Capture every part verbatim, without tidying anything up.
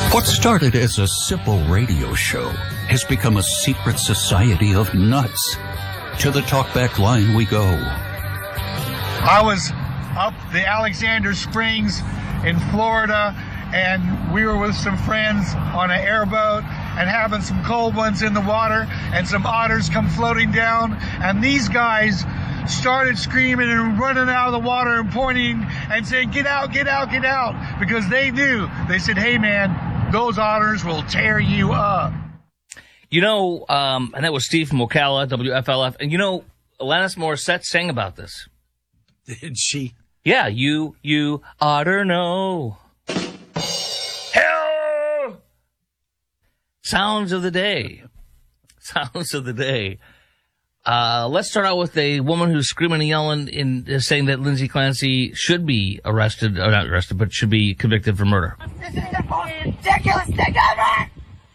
What started as a simple radio show has become a secret society of nuts. To the talkback line we go. I was up the Alexander Springs in Florida, and we were with some friends on an airboat and having some cold ones in the water, and some otters come floating down, and these guys started screaming and running out of the water and pointing and saying, get out, get out, get out, because they knew. They said, hey man, those otters will tear you up. You know, um, and that was Steve from Ocala, W F L F. And you know, Alanis Morissette sang about this. Did she? Yeah, you, you oughter know. Hell! Sounds of the day. Sounds of the day. Uh, let's start out with a woman who's screaming and yelling in uh, saying that Lindsay Clancy should be arrested, or not arrested, but should be convicted for murder. This is the most ridiculous thing ever!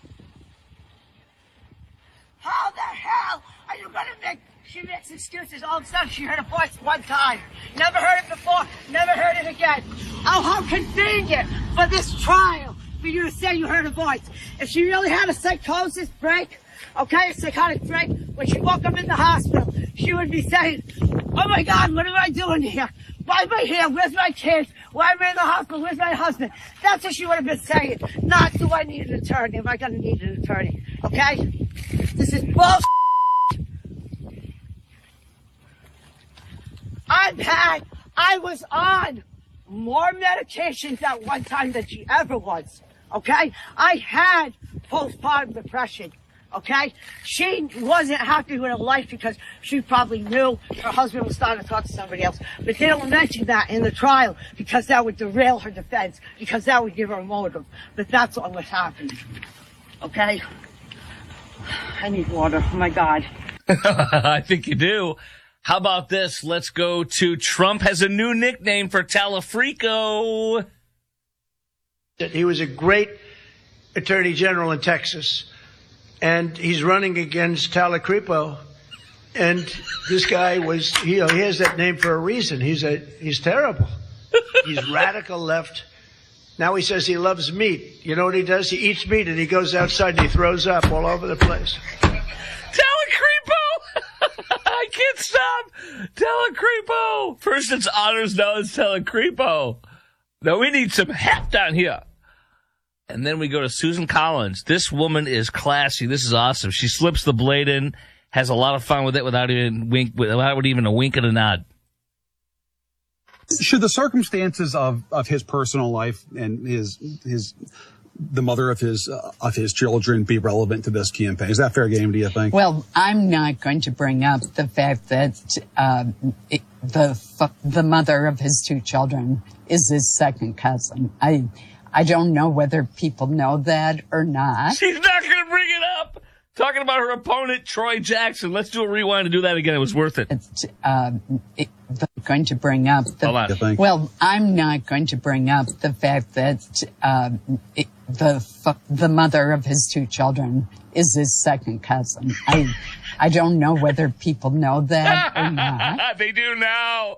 How the hell are you gonna make, she makes excuses, all of a sudden she heard a voice one time. Never heard it before, never heard it again. Oh, how convenient for this trial for you to say you heard a voice. If she really had a psychosis break, okay, a psychotic break, when she woke up in the hospital, she would be saying, oh my God, what am I doing here? Why am I here? Where's my kids? Why am I in the hospital? Where's my husband? That's what she would have been saying. Not, do I need an attorney? Am I going to need an attorney? Okay? This is bullshit. I've had, I was on more medications at one time than she ever was. Okay? I had postpartum depression. Okay? She wasn't happy with her life because she probably knew her husband was starting to talk to somebody else. But they don't mention that in the trial because that would derail her defense, because that would give her a motive. But that's what was happening. Okay? I need water. Oh, my God. I think you do. How about this? Let's go to Trump has a new nickname for Talafrico. He was a great attorney general in Texas. And he's running against Talacrepo, and this guy was, you know, he has that name for a reason. He's a, he's terrible. He's radical left. Now he says he loves meat. You know what he does? He eats meat and he goes outside and he throws up all over the place. Talacrepo! I can't stop. Talacrepo. First it's Otters, now it's Talacrepo. Now we need some help down here. And then we go to Susan Collins. This woman is classy. This is awesome. She slips the blade in, has a lot of fun with it without even wink, without even a wink and a nod. Should the circumstances of, of his personal life and his his the mother of his uh, of his children be relevant to this campaign? Is that fair game? Do you think? Well, I'm not going to bring up the fact that uh, it, the the mother of his two children is his second cousin. I. I don't know whether people know that or not. She's not going to bring it up. Talking about her opponent, Troy Jackson. Let's do a rewind and do that again. It was worth it. It's uh, it, going to bring up the. Hold on. Well, I'm not going to bring up the fact that uh, it, the the mother of his two children is his second cousin. I I don't know whether people know that or not. They do now.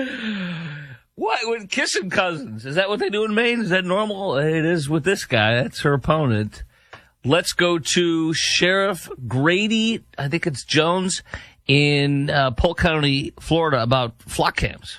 What, with kissing cousins? Is that what they do in Maine? Is that normal? It is with this guy. That's her opponent. Let's go to Sheriff Grady, I think it's Jones, in uh, Polk County, Florida, about flock cams.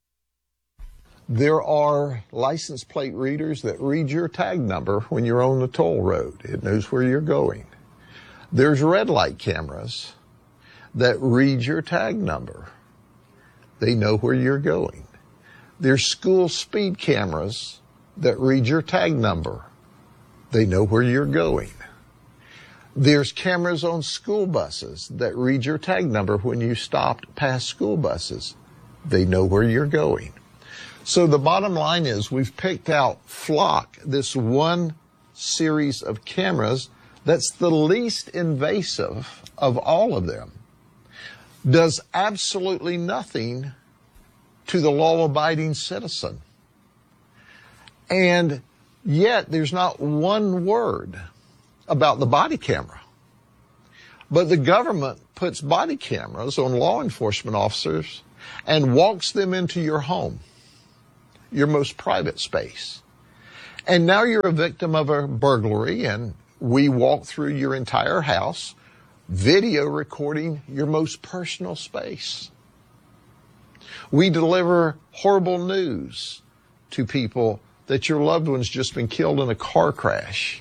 There are license plate readers that read your tag number when you're on the toll road. It knows where you're going. There's red light cameras that read your tag number. They know where you're going. There's school speed cameras that read your tag number. They know where you're going. There's cameras on school buses that read your tag number when you stopped past school buses. They know where you're going. So the bottom line is we've picked out Flock, this one series of cameras that's the least invasive of all of them. Does absolutely nothing to the law-abiding citizen. And yet there's not one word about the body camera. But the government puts body cameras on law enforcement officers and walks them into your home, your most private space. And now you're a victim of a burglary, and we walk through your entire house, video recording your most personal space. We deliver horrible news to people that your loved one's just been killed in a car crash.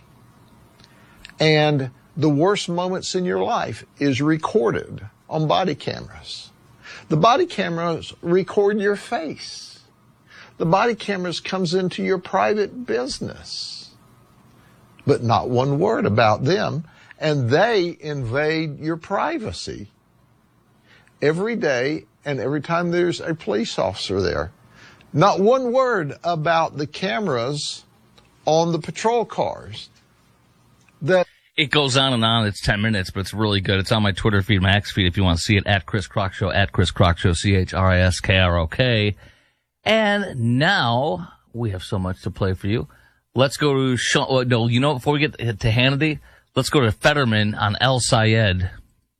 And the worst moments in your life is recorded on body cameras. The body cameras record your face. The body cameras comes into your private business. But not one word about them, and they invade your privacy every day and every time there's a police officer there. Not one word about the cameras on the patrol cars. That It goes on and on. It's ten minutes, but it's really good. It's on my Twitter feed, my X feed, if you want to see it, at Chris Crock Show, at Chris Crock Show, C H R I S K R O K. And now we have so much to play for you. Let's go to Sean. Well, no, you know, before we get to Hannity, let's go to Fetterman on El Sayed.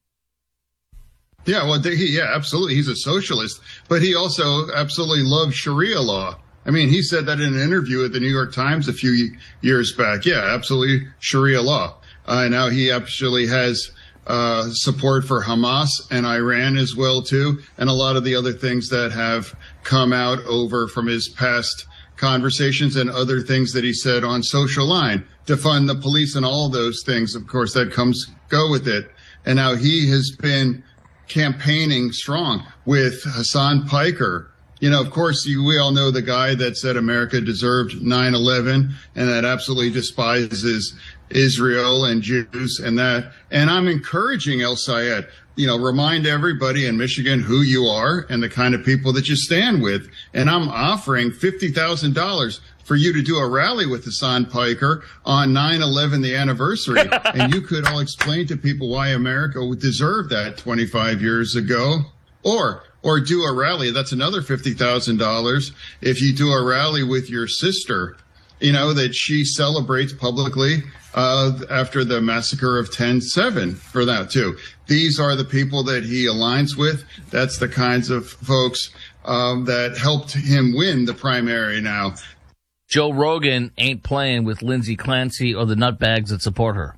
Yeah, well, he, yeah, absolutely. He's a socialist, but he also absolutely loves Sharia law. I mean, he said that in an interview at the New York Times a few years back. Yeah, absolutely Sharia law. Uh, now he actually has uh, support for Hamas and Iran as well, too, and a lot of the other things that have come out over from his past conversations and other things that he said on Social Line, defund the police and all of those things. Of course, that comes go with it. And now he has been campaigning strong with Hassan Piker. You know, of course, you, we all know the guy that said America deserved nine eleven and that absolutely despises Israel and Jews and that. And I'm encouraging El Sayed, you know, remind everybody in Michigan who you are and the kind of people that you stand with. And I'm offering fifty thousand dollars for you to do a rally with Hassan Piker on nine eleven, the anniversary. And you could all explain to people why America would deserve that twenty-five years ago. Or, or do a rally. That's another fifty thousand dollars. If you do a rally with your sister, you know, that she celebrates publicly uh, after the massacre of ten seven for that, too. These are the people that he aligns with. That's the kinds of folks um, that helped him win the primary now. Joe Rogan ain't playing with Lindsey Clancy or the nutbags that support her.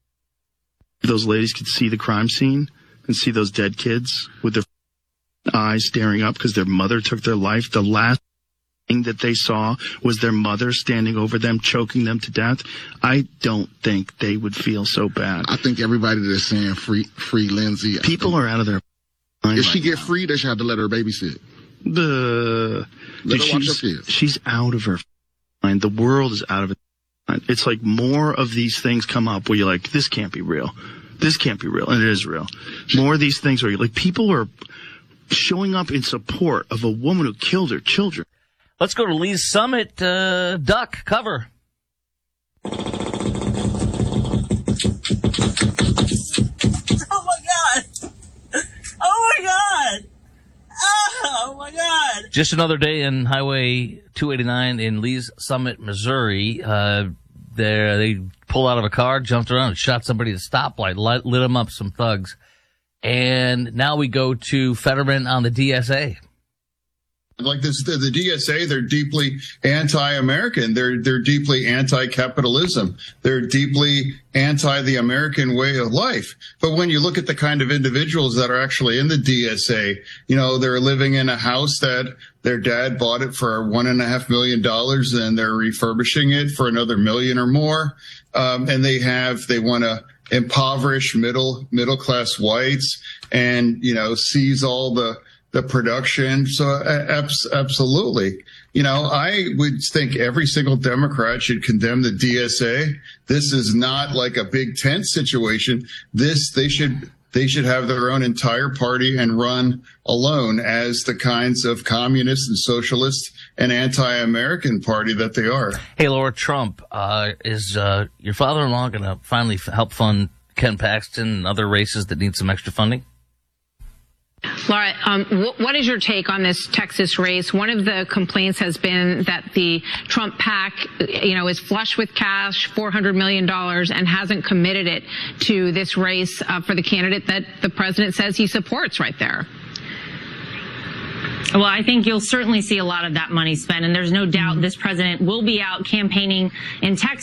Those ladies could see the crime scene and see those dead kids with their eyes staring up because their mother took their life. The last thing that they saw was their mother standing over them, choking them to death. I don't think they would feel so bad. I think everybody that's saying free, free Lindsey. People are out of their mind. If she right get now. free, they should have to let her babysit. The Let Dude, her watch her she's, kids. she's out of her mind. The world is out of it. It's like more of these things come up where you're like, this can't be real. This can't be real. And it is real. More of these things where you're like, people are showing up in support of a woman who killed her children. Let's go to Lee's Summit. Uh, Duck, cover. Oh, my God. Oh, my God. Oh, my God. Just another day in Highway two eighty-nine in Lee's Summit, Missouri. Uh, there, they pulled out of a car, jumped around, and shot somebody at a stoplight, lit, lit them up, some thugs. And now we go to Fetterman on the D S A. Like this, the, the D S A, they're deeply anti-American. They're they're deeply anti-capitalism. They're deeply anti the American way of life. But when you look at the kind of individuals that are actually in the D S A, you know, they're living in a house that their dad bought it for one and a half million dollars, and they're refurbishing it for another million or more. Um, and they have they want to impoverish middle middle class whites, and you know, seize all the the production. So uh, absolutely. You know, I would think every single Democrat should condemn the D S A. This is not like a big tent situation. This, they should, they should have their own entire party and run alone as the kinds of communist and socialist and anti-American party that they are. Hey, Laura Trump, uh, is, uh, your father-in-law going to finally f- help fund Ken Paxton and other races that need some extra funding? Laura, um, w- what is your take on this Texas race? One of the complaints has been that the Trump PAC, you know, is flush with cash, four hundred million dollars, and hasn't committed it to this race uh, for the candidate that the president says he supports right there. Well, I think you'll certainly see a lot of that money spent, and there's no doubt this president will be out campaigning in Texas.